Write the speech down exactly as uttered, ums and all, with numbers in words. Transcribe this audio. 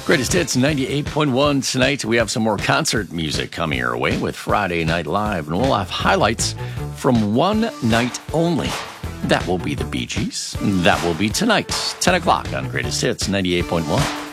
Greatest Hits ninety-eight point one. Tonight, we have some more concert music coming your way with Friday Night Live, and we'll have highlights from one night only. That will be the Bee Gees. That will be tonight, ten o'clock on Greatest Hits ninety-eight point one.